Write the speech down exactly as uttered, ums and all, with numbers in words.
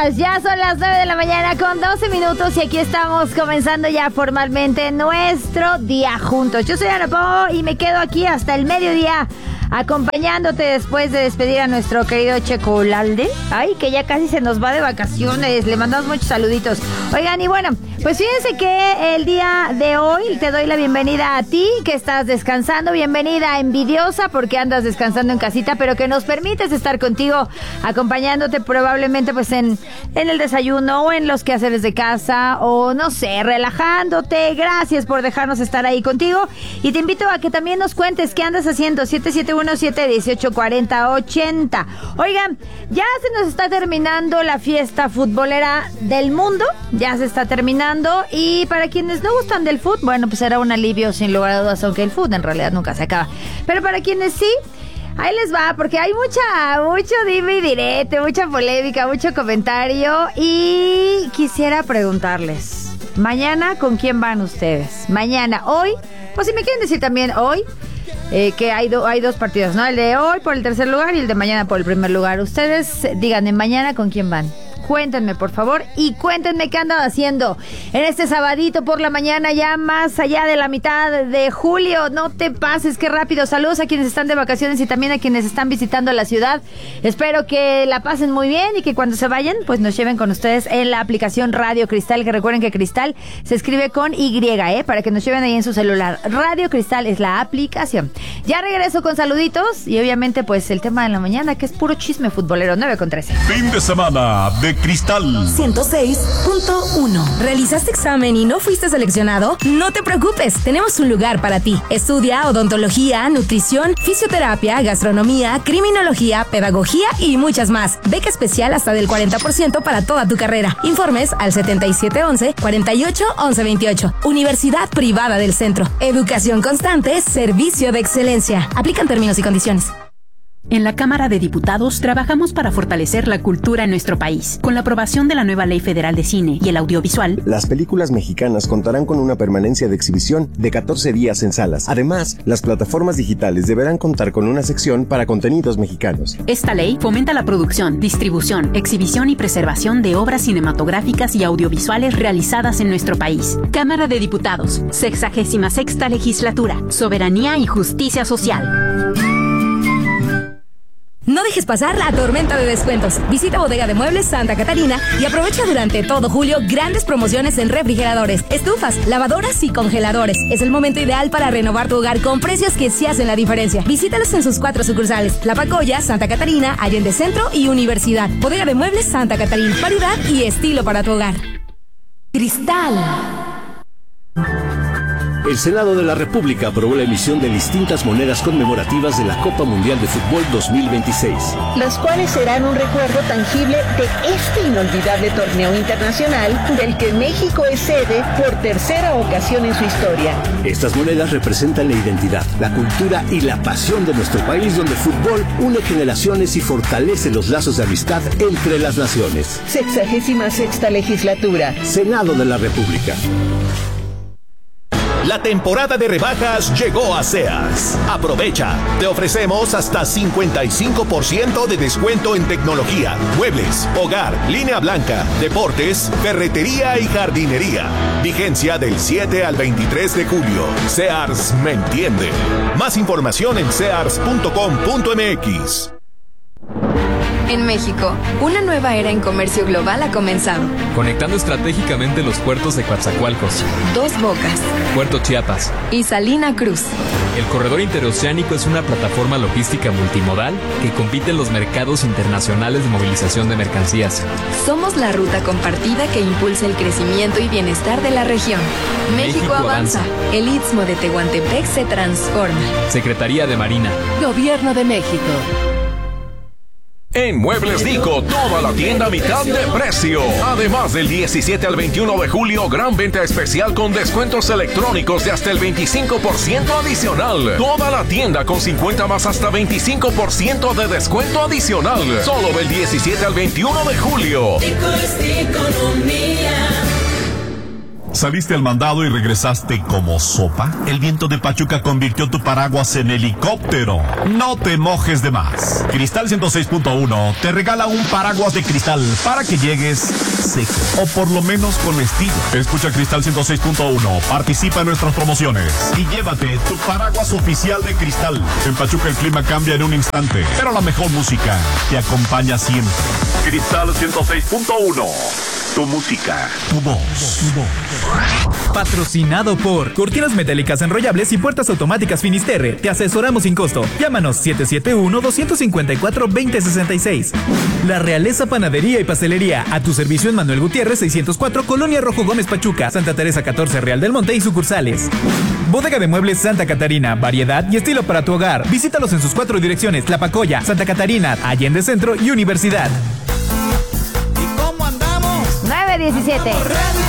días, ya son las nueve de la mañana con doce minutos y aquí estamos comenzando ya formalmente nuestro día juntos. Yo soy Ana Pau y me quedo aquí hasta el mediodía acompañándote después de despedir a nuestro querido Checo Ulalde. Ay, que ya casi se nos va de vacaciones, le mandamos muchos saluditos. Oigan, y bueno, pues fíjense que el día de hoy te doy la bienvenida a ti que estás descansando, bienvenida envidiosa porque andas descansando en casita, pero que nos permites estar contigo, acompañándote probablemente pues en, en el desayuno o en los quehaceres de casa o no sé, relajándote. Gracias por dejarnos estar ahí contigo y te invito a que también nos cuentes qué andas haciendo. Siete siete uno, siete uno ocho, cuatro cero ocho cero. Oigan, ya se nos está terminando la fiesta futbolera del mundo, ya se está terminando y para quienes no gustan del fútbol, bueno, pues será un alivio sin lugar a dudas, aunque el fútbol en realidad nunca se acaba, pero para quienes sí, ahí les va, porque hay mucha, mucho dime y direte, mucha polémica, mucho comentario y quisiera preguntarles, mañana, ¿con quién van ustedes? Mañana, hoy, pues si me quieren decir también hoy, eh, que hay, do, hay dos partidos, ¿no? El de hoy por el tercer lugar y el de mañana por el primer lugar. Ustedes díganme, mañana, ¿con quién van? Cuéntenme, por favor, y cuéntenme qué andan haciendo en este sabadito por la mañana, ya más allá de la mitad de julio. No te pases, qué rápido. Saludos a quienes están de vacaciones y también a quienes están visitando la ciudad. Espero que la pasen muy bien y que cuando se vayan, pues nos lleven con ustedes en la aplicación Radio Cristal, que recuerden que Cristal se escribe con Y, ¿eh? Para que nos lleven ahí en su celular. Radio Cristal es la aplicación. Ya regreso con saluditos y obviamente pues el tema de la mañana, que es puro chisme futbolero. Nueve con trece. Fin de semana de Cristal ciento seis punto uno. ¿Realizaste examen y no fuiste seleccionado? No te preocupes, tenemos un lugar para ti. Estudia odontología, nutrición, fisioterapia, gastronomía, criminología, pedagogía y muchas más. Beca especial hasta del cuarenta por ciento para toda tu carrera. Informes al setenta y siete once, cuarenta y ocho, once veintiocho. Universidad Privada del Centro. Educación constante, servicio de excelencia. Aplican términos y condiciones. En la Cámara de Diputados trabajamos para fortalecer la cultura en nuestro país. Con la aprobación de la nueva Ley Federal de Cine y el Audiovisual, las películas mexicanas contarán con una permanencia de exhibición de catorce días en salas. Además, las plataformas digitales deberán contar con una sección para contenidos mexicanos. Esta ley fomenta la producción, distribución, exhibición y preservación de obras cinematográficas y audiovisuales realizadas en nuestro país. Cámara de Diputados, sexagésima sexta legislatura, soberanía y justicia social. No dejes pasar la tormenta de descuentos. Visita Bodega de Muebles Santa Catarina y aprovecha durante todo julio grandes promociones en refrigeradores, estufas, lavadoras y congeladores. Es el momento ideal para renovar tu hogar con precios que sí hacen la diferencia. Visítalos en sus cuatro sucursales: La Pacoya, Santa Catarina, Allende Centro y Universidad. Bodega de Muebles Santa Catarina. Variedad y estilo para tu hogar. Cristal. El Senado de la República aprobó la emisión de distintas monedas conmemorativas de la Copa Mundial de Fútbol dos mil veintiséis. Las cuales serán un recuerdo tangible de este inolvidable torneo internacional del que México es sede por tercera ocasión en su historia. Estas monedas representan la identidad, la cultura y la pasión de nuestro país, donde el fútbol une generaciones y fortalece los lazos de amistad entre las naciones. Sexagésima sexta legislatura. Senado de la República. La temporada de rebajas llegó a Sears. Aprovecha. Te ofrecemos hasta cincuenta y cinco por ciento de descuento en tecnología, muebles, hogar, línea blanca, deportes, ferretería y jardinería. Vigencia del siete al veintitrés de julio. Sears me entiende. Más información en sears punto com punto m x. En México, una nueva era en comercio global ha comenzado. Conectando estratégicamente los puertos de Coatzacoalcos, Dos Bocas, Puerto Chiapas y Salina Cruz. El corredor interoceánico es una plataforma logística multimodal que compite en los mercados internacionales de movilización de mercancías. Somos la ruta compartida que impulsa el crecimiento y bienestar de la región. México, México avanza. avanza. El Istmo de Tehuantepec se transforma. Secretaría de Marina. Gobierno de México. En Muebles Dico, toda la tienda a mitad de precio. Además, del diecisiete al veintiuno de julio, gran venta especial con descuentos electrónicos de hasta el veinticinco por ciento adicional. Toda la tienda con cincuenta más hasta veinticinco por ciento de descuento adicional. Solo del diecisiete al veintiuno de julio. Dico es economía. ¿Saliste al mandado y regresaste como sopa? El viento de Pachuca convirtió tu paraguas en helicóptero. No te mojes de más. Cristal ciento seis punto uno te regala un paraguas de cristal para que llegues seco, o por lo menos con estilo. Escucha Cristal ciento seis punto uno, participa en nuestras promociones y llévate tu paraguas oficial de Cristal. En Pachuca el clima cambia en un instante, pero la mejor música te acompaña siempre. Cristal ciento seis punto uno. Tu música, tu voz, tu voz. Patrocinado por Cortinas Metálicas Enrollables y Puertas Automáticas Finisterre. Te asesoramos sin costo. Llámanos siete siete uno, dos cinco cuatro, dos cero seis seis. La Realeza Panadería y Pastelería. A tu servicio en Manuel Gutiérrez seiscientos cuatro, Colonia Rojo Gómez Pachuca, Santa Teresa catorce, Real del Monte y sucursales. Bodega de Muebles Santa Catarina. Variedad y estilo para tu hogar. Visítalos en sus cuatro direcciones: Tlapacoya, Santa Catarina, Allende Centro y Universidad. nueve diecisiete.